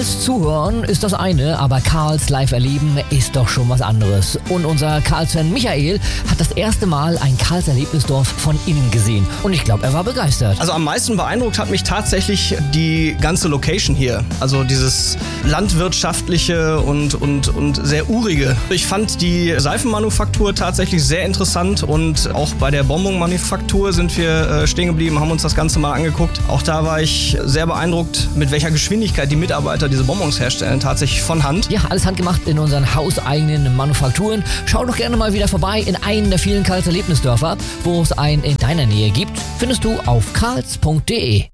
Karls zuhören ist das eine, aber Karls live erleben ist doch schon was anderes. Und unser Karls-Fan Michael hat das erste Mal ein Karls Erlebnisdorf von innen gesehen. Und ich glaube, er war begeistert. Also am meisten beeindruckt hat mich tatsächlich die ganze Location hier. Also dieses landwirtschaftliche und sehr urige. Ich fand die Seifenmanufaktur tatsächlich sehr interessant und auch bei der Bonbon-Manufaktur sind wir stehen geblieben, haben uns das Ganze mal angeguckt. Auch da war ich sehr beeindruckt, mit welcher Geschwindigkeit die Mitarbeiter diese Bonbons herstellen, tatsächlich von Hand. Ja, alles handgemacht in unseren hauseigenen Manufakturen. Schau doch gerne mal wieder vorbei in einen der vielen Karls Erlebnisdörfer, wo es einen in deiner Nähe gibt. Findest du auf karls.de.